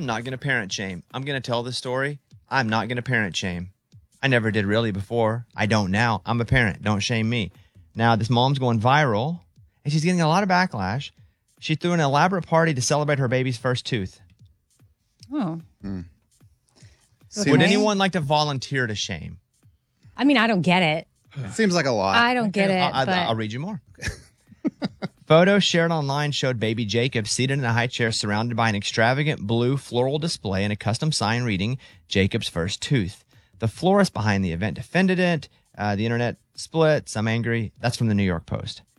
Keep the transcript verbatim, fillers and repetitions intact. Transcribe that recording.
I'm not going to parent shame. I'm going to tell this story. I'm not going to parent shame. I never did really before. I don't now. I'm a parent. Don't shame me. Now, this mom's going viral, and she's getting a lot of backlash. She threw an elaborate party to celebrate her baby's first tooth. Oh. Mm. Okay. Would anyone like to volunteer to shame? I mean, I don't get it. Seems like a lot. I don't get it. I'll, but... I'll read you more. Photos shared online showed baby Jacob seated in a high chair surrounded by an extravagant blue floral display and a custom sign reading Jacob's first tooth. The florist behind the event defended it. Uh, the internet split. Some angry. That's from the New York Post.